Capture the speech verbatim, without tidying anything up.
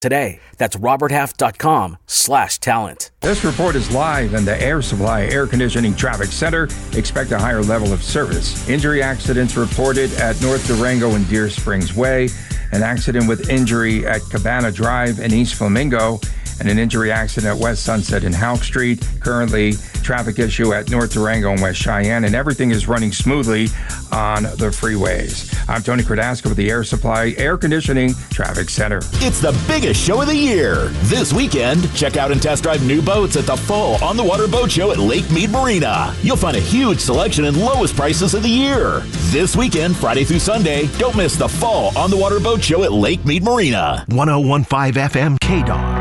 today. That's roberthalf.com slash talent. This report is live in the Air Supply Air Conditioning Traffic Center. Expect a higher level of service. Injury accidents reported at North Durango and Deer Springs Way. An accident with injury at Cabana Drive in East Flamingo. And an injury accident at West Sunset and Houck Street. Currently, traffic issue at North Durango and West Cheyenne, and everything is running smoothly on the freeways. I'm Tony Kardasco with the Air Supply Air Conditioning Traffic Center. It's the biggest show of the year. This weekend, check out and test drive new boats at the Fall on the Water Boat Show at Lake Mead Marina. You'll find a huge selection and lowest prices of the year. This weekend, Friday through Sunday, don't miss the Fall on the Water Boat Show at Lake Mead Marina. one oh one point five F M K D O G.